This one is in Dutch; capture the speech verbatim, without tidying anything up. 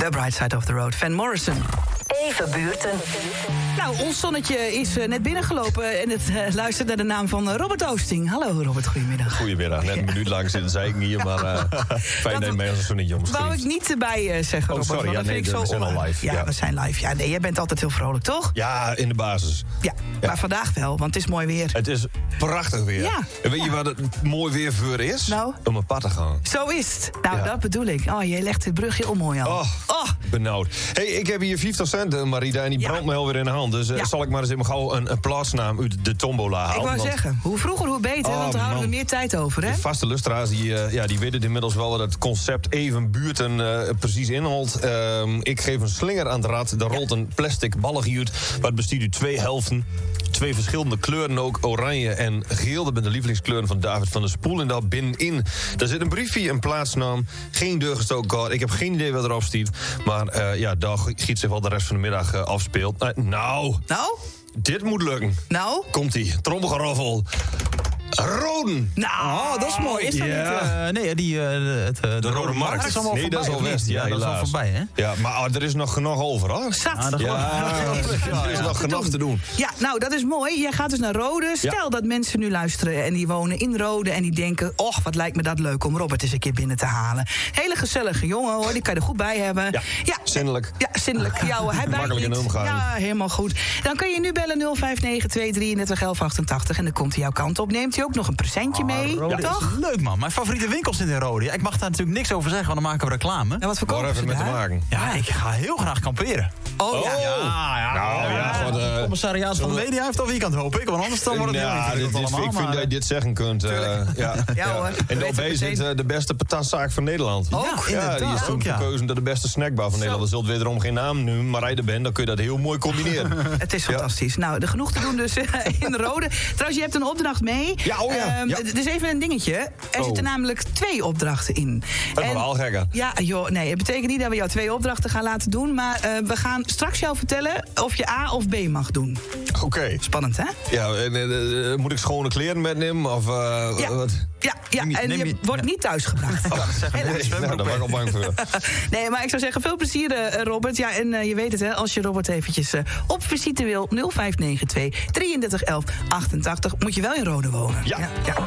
The Bright Side of the Road, Van Morrison. Even buurten. Nou, ons zonnetje is uh, net binnengelopen en het uh, luistert naar de naam van uh, Robert Oosting. Hallo Robert, goedemiddag. Goedemiddag, net een minuut lang zitten zeiken hier, maar uh, fijn dat je mee als een zonnetje omschreef. Wou ik niet erbij uh, zeggen, oh, Robert. sorry, ja, nee, ik zo we zijn al live. Ja, ja, we zijn live. Ja, nee, jij bent altijd heel vrolijk, toch? Ja, in de basis. Ja, ja, maar vandaag wel, want het is mooi weer. Het is prachtig weer. Ja. En weet ja. je wat het mooi weer voor is? Nou? Om een pad te gaan. Zo is het. Nou, ja. dat bedoel ik. Oh, je legt het brugje heel mooi aan. Oh, oh. benauwd. Hey, ik heb hier vijftig cent, uh, Marita, en die ja. brandt me alweer in de hand. Dus uh, ja. zal ik maar eens even gauw een, een plaatsnaam uit de tombola halen. Ik wou want... zeggen, hoe vroeger hoe beter, oh, want dan houden man. we meer tijd over, hè? De vaste lustra's die, uh, ja, die weten inmiddels wel wat het concept even buurten uh, precies inhoudt. Uh, ik geef een slinger aan het rad. Daar rolt een plastic balletje uit. Wat bestaat uit twee helften. Twee verschillende kleuren ook, oranje en geel. Dat zijn de lievelingskleuren van David van der Spoel. En daar binnenin, daar zit een briefje, een plaatsnaam. Geen deurgestoken kaart. Ik heb geen idee wat erop staat. Maar uh, ja, daar giet zich wel de rest van de middag uh, afspeelt. Uh, nou, Nou? dit moet lukken. Nou? Komt-ie, trommelgeroffel. Roden! Nou, Oh, dat is mooi. Is dat Ja. niet... Uh, nee, die, uh, het, uh, de, De Rode Markt. is allemaal Nee, voorbij, dat is al of niet? West. Ja, dat is al helaas. voorbij, hè? Ja, maar ah, er is nog genoeg over, hoor. Zat. Ah, dat Ja, ja, er is nog genoeg te doen. Ja, nou, dat is mooi. Jij gaat dus naar Rode. Stel Ja. dat mensen nu luisteren en die wonen in Rode... en die denken, och, wat lijkt me dat leuk om Robert eens een keer binnen te halen. Hele gezellige jongen, hoor. Die kan je er goed bij hebben. Ja, ja. zinnelijk. Ja, zinnelijk. Ja, hoor, hij bijt Makkelijk in niet. omgaan. Ja, helemaal goed. Dan kun je nu bellen nul vijf negen twee drie negen een een achtentachtig... en dan komt hij jouw kant op. Neemt hij ook nog een presentje mee, Rode is toch? leuk, man. Mijn favoriete winkel zit in Rode. Ja, ik mag daar natuurlijk niks over zeggen, want dan maken we reclame. Ja, wat Waar verkopen heeft ze het mee te daar? maken? Ja, ik ga heel graag kamperen. Oh, ja. Oh. Ja, ja. Nou, ja, God, uh, Het commissariaat van de media heeft al weekend, hoop ik. Want anders dan wordt het heel ja, dit, ingewikkeld dit, allemaal. ik vind maar, dat je dit zeggen kunt. Uh, ja. Ja, hoor. En Weet daarbij het zit meteen. uh, de beste patatzaak van Nederland. Ook, ja, die inderdaad. is toen Ook, ja. verkozen tot de beste snackbar van Nederland. We zullen wederom geen naam noemen, maar rijden bent, dan kun je dat heel mooi combineren. Het is fantastisch. Nou, er genoeg te doen dus in Rode. Trouwens, je hebt een opdracht mee. Ja, oh ja. Um, Ja. Het is even een dingetje. Er Oh. zitten namelijk twee opdrachten in. Dat is wel gekker. Ja, joh, nee, het betekent niet dat we jou twee opdrachten gaan laten doen. Maar uh, we gaan straks jou vertellen of je A of B mag doen. Oké. Okay. Spannend, hè? Ja, en, uh, uh, moet ik schone kleren metnemen? Of, uh, Ja. wat? Ja, ja Neem je- en neem je je- wordt ja. niet thuisgebracht. Oh, zeg maar, Helaas. nee, Nou, daar ben ik al bang voor. Nee, maar ik zou zeggen, veel plezier, uh, Robert. Ja, en uh, je weet het, hè, als je Robert eventjes uh, op visite wil... nul vijf negen twee drie drie een een achtentachtig, moet je wel in Rode wonen. Ja. ja.